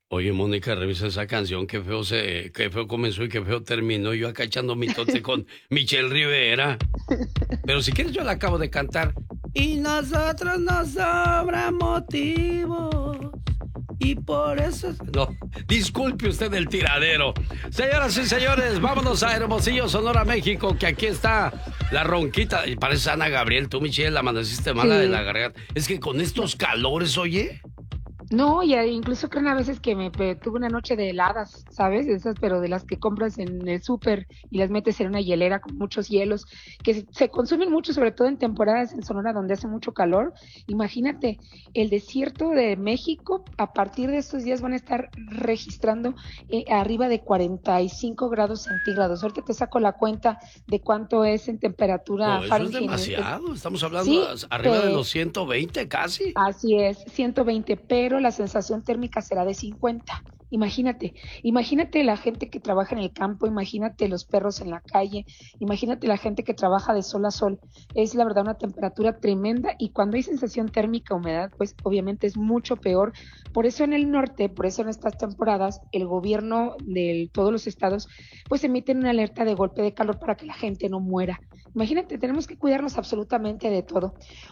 Oye, Mónica, revisa esa canción, qué feo comenzó y qué feo terminó. Yo acá echando mi tote con Michelle Rivera. Pero si quieres, yo la acabo de cantar. Y nosotros nos sobran motivos. Y por eso. No, disculpe usted el tiradero. Señoras y señores, vámonos a Hermosillo, Sonora, México, que aquí está la ronquita. Y parece Ana Gabriel, tú, Michelle, amaneciste mala de la Sí. garganta. Es que con estos calores, oye. No, y incluso creen a veces que tuve una noche de heladas, ¿sabes? De esas, pero de las que compras en el súper y las metes en una hielera con muchos hielos, que se consumen mucho, sobre todo en temporadas en Sonora donde hace mucho calor. Imagínate, el desierto de México, a partir de estos días van a estar registrando arriba de 45 grados centígrados. Ahorita te saco la cuenta de cuánto es en temperatura No, eso es Fahrenheit. demasiado. Estamos hablando Sí, arriba de los 120 casi. así es, 120, pero la sensación térmica será de 50. Imagínate la gente que trabaja en el campo, imagínate los perros en la calle, imagínate la gente que trabaja de sol a sol. Es la verdad una temperatura tremenda y cuando hay sensación térmica, humedad, pues obviamente es mucho peor. Por eso en el norte, por eso en estas temporadas, el gobierno de todos los estados, pues emiten una alerta de golpe de calor para que la gente no muera. Imagínate, tenemos que cuidarnos absolutamente de todo.